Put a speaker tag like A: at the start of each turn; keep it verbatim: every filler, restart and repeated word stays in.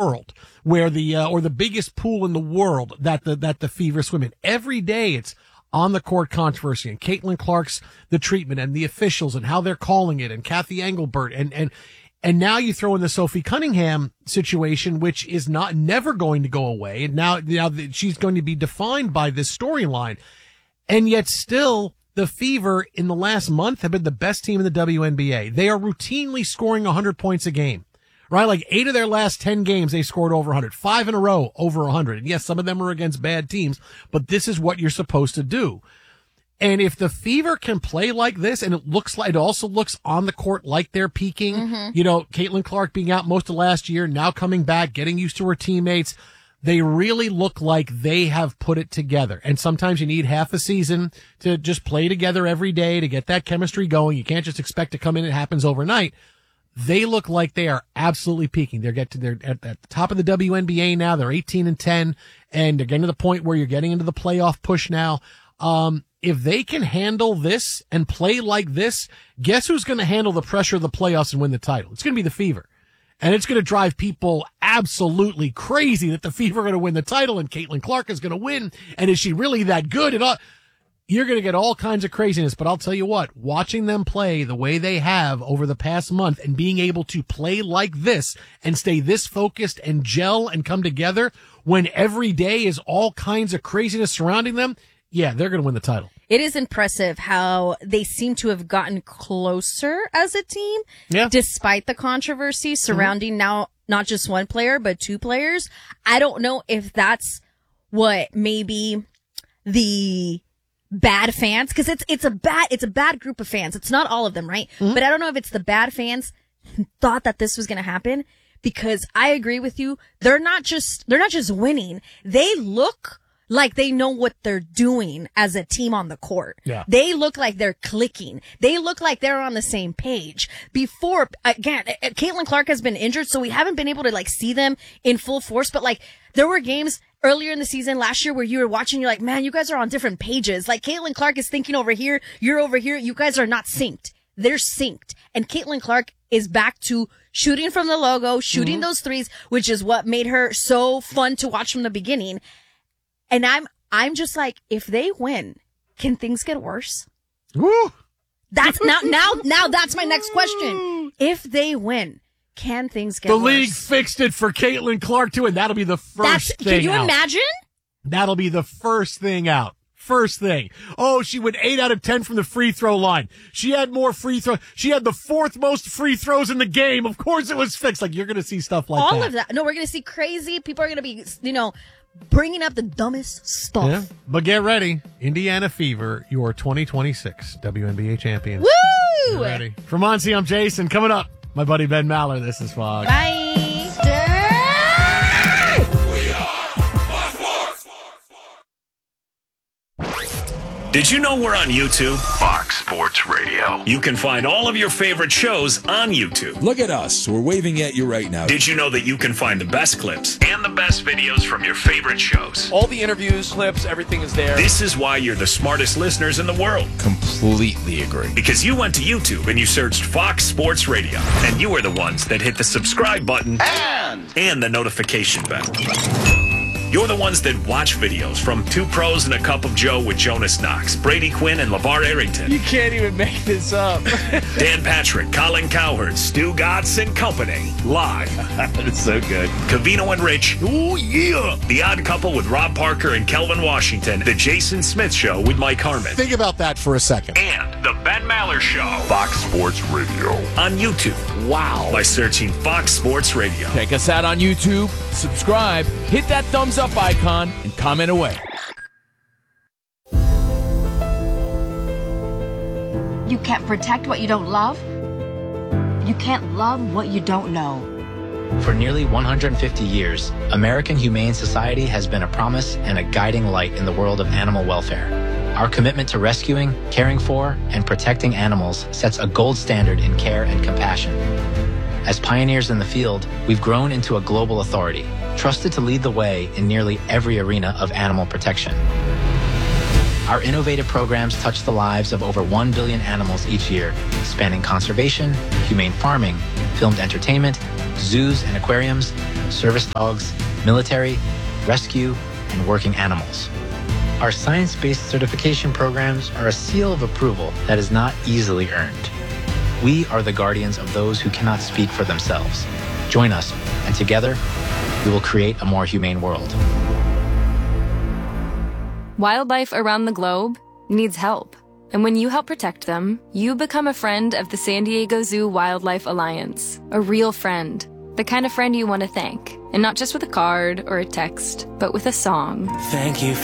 A: world where the, uh, or the biggest pool in the world that the, that the Fever swim in. Every day it's on the court controversy and Caitlin Clark's, the treatment and the officials and how they're calling it and Kathy Engelbert and, and, and now you throw in the Sophie Cunningham situation, which is not, never going to go away. And now, now that she's going to be defined by this storyline. And yet still, the Fever in the last month have been the best team in the W N B A. They are routinely scoring one hundred points a game, right? Like eight of their last ten games, they scored over one hundred. Five in a row, over one hundred. And yes, some of them are against bad teams, but this is what you're supposed to do. And if the Fever can play like this, and it looks like, it also looks on the court like they're peaking, mm-hmm. you know, Caitlin Clark being out most of last year, now coming back, getting used to her teammates. They really look like they have put it together. And sometimes you need half a season to just play together every day to get that chemistry going. You can't just expect to come in and it happens overnight. They look like they are absolutely peaking. They're get to, they're at, at the top of the W N B A now. They're eighteen and ten, and they're getting to the point where you're getting into the playoff push now. Um, if they can handle this and play like this, guess who's going to handle the pressure of the playoffs and win the title? It's going to be the Fever. And it's going to drive people absolutely crazy that the Fever are going to win the title and Caitlin Clark is going to win. And is she really that good? And all, you're going to get all kinds of craziness. But I'll tell you what, watching them play the way they have over the past month and being able to play like this and stay this focused and gel and come together when every day is all kinds of craziness surrounding them, yeah, they're going to win the title.
B: It is impressive how they seem to have gotten closer as a team,
A: yeah.
B: despite the controversy surrounding mm-hmm. now not just one player, but two players. I don't know if that's what maybe the bad fans, because it's it's a bad it's a bad group of fans. It's not all of them, right? Mm-hmm. But I don't know if it's the bad fans who thought that this was going to happen, because I agree with you. They're not just they're not just winning. They look like they know what they're doing as a team on the court.
A: Yeah.
B: They look like they're clicking. They look like they're on the same page. Before, again, Caitlin Clark has been injured, so we haven't been able to like see them in full force, but like there were games earlier in the season last year where you were watching, you're like, man, you guys are on different pages. Like Caitlin Clark is thinking over here, you're over here, you guys are not synced. They're synced. And Caitlin Clark is back to shooting from the logo, shooting mm-hmm. those threes, which is what made her so fun to watch from the beginning. And I'm, I'm just like, if they win, can things get worse?
A: Woo!
B: That's now, now, now that's my next question. If they win, can things get
A: the
B: worse?
A: The league fixed it for Caitlin Clark too, and that'll be the first
B: that's,
A: thing
B: Can you
A: out.
B: imagine?
A: That'll be the first thing out. First thing. Oh, she went eight out of ten from the free throw line. She had more free throw. She had the fourth most free throws in the game. Of course it was fixed. Like, you're going to see stuff like
B: All
A: that.
B: All of that. No, we're going to see crazy. People are going to be, you know, bringing up the dumbest stuff.
A: Yeah, but get ready. Indiana Fever, your twenty twenty-six W N B A champions.
B: Woo!
A: Get ready. From Monty, I'm Jason. Coming up, my buddy Ben Maller. This is Fox.
B: Bye.
C: Did you know we're on YouTube?
D: Fox Sports Radio.
C: You can find all of your favorite shows on YouTube.
E: Look at us. We're waving at you right now.
C: Did you know that you can find the best clips and the best videos from your favorite shows?
F: All the interviews, clips, everything is there.
C: This is why you're the smartest listeners in the world.
E: Completely agree.
C: Because you went to YouTube and you searched Fox Sports Radio. And you are the ones that hit the subscribe button
D: and,
C: and the notification bell. You're the ones that watch videos from Two Pros and a Cup of Joe with Jonas Knox, Brady Quinn, and LeVar Arrington.
F: You can't even make this up.
C: Dan Patrick, Colin Cowherd, Stu Gatz and Company, live.
D: That's so good.
C: Covino and Rich.
D: Oh, yeah.
C: The Odd Couple with Rob Parker and Kelvin Washington. The Jason Smith Show with Mike Harmon.
A: Think about that for a second.
C: And the Ben Maller Show.
D: Fox Sports Radio.
C: On YouTube.
F: Wow.
C: By searching Fox Sports Radio.
E: Check us out on YouTube. Subscribe. Hit that thumbs up icon and comment away.
G: You can't protect what you don't love. You can't love what you don't know.
H: For nearly one hundred fifty years, American Humane Society has been a promise and a guiding light in the world of animal welfare. Our commitment to rescuing, caring for, and protecting animals sets a gold standard in care and compassion. As pioneers in the field, we've grown into a global authority, trusted to lead the way in nearly every arena of animal protection. Our innovative programs touch the lives of over one billion animals each year, spanning conservation, humane farming, filmed entertainment, zoos and aquariums, service dogs, military, rescue, and working animals. Our science-based certification programs are a seal of approval that is not easily earned. We are the guardians of those who cannot speak for themselves. Join us, and together, we will create a more humane world.
I: Wildlife around the globe needs help. And when you help protect them, you become a friend of the San Diego Zoo Wildlife Alliance. A real friend. The kind of friend you want to thank. And not just with a card or a text, but with a song.
J: Thank you